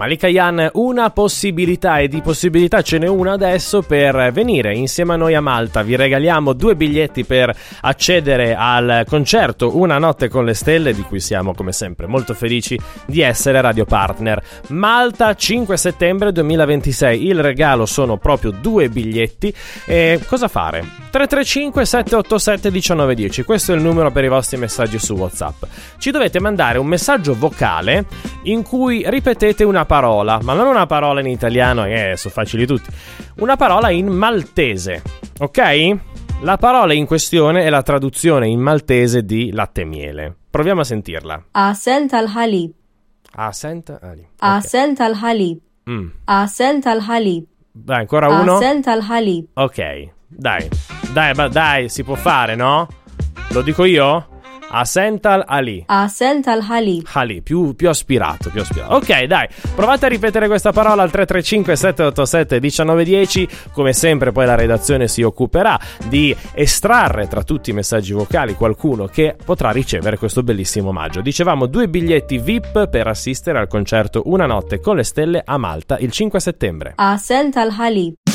Malika Yan, una possibilità, e di possibilità ce n'è una adesso per venire insieme a noi a Malta. Vi regaliamo 2 biglietti per accedere al concerto Una notte con le stelle, di cui siamo come sempre molto felici di essere radio partner. Malta, 5 settembre 2026, il regalo sono proprio 2 biglietti. E cosa fare? 335 787 1910, questo è il numero per i vostri messaggi su WhatsApp. Ci dovete mandare un messaggio vocale in cui ripetete una parola, ma non una parola in italiano, sono facili tutti, una parola in maltese, ok? La parola in questione è la traduzione in maltese di latte e miele. Proviamo a sentirla. Asalt al-halib. Asalt al-halib. Asalt al-halib. Asalt al-halib. Dai, ancora uno. Asalt al-halib. Ok, dai, si può fare, no? Lo dico io? Asalt al-Ali. Asalt al-halib. Ali, più aspirato. Ok, dai, provate a ripetere questa parola al 335 787 1910. Come sempre poi la redazione si occuperà di estrarre tra tutti i messaggi vocali qualcuno che potrà ricevere questo bellissimo omaggio. Dicevamo 2 biglietti VIP per assistere al concerto Una notte con le stelle a Malta il 5 settembre. Asalt al-halib.